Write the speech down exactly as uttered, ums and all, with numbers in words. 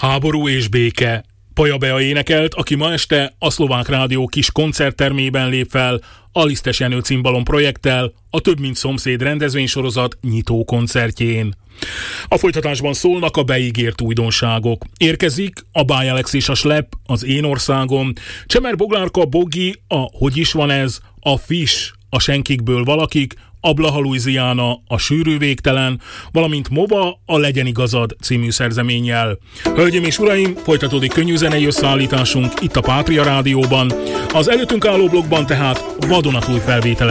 Háború és béke. Paja Bea énekelt, aki ma este a Szlovák Rádió kis koncerttermében lép fel a Lisztes Jenő cimbalom projekttel a Több mint szomszéd rendezvénysorozat nyitó koncertjén. A folytatásban szólnak a beígért újdonságok. Érkezik a Báj Alex és a Slep, az Én országom, Csemer Boglárka Bogi, a Hogy is van ez, a Fish, a Senkikből valakik, a Blaha Louisiana, a Sűrű végtelen, valamint Mova, a Legyen igazad című szerzeménnyel. Hölgyeim és uraim, folytatódik könnyű zenei összeállításunk itt a Pátria Rádióban. Az előttünk álló blokkban tehát vadonatúj felvételek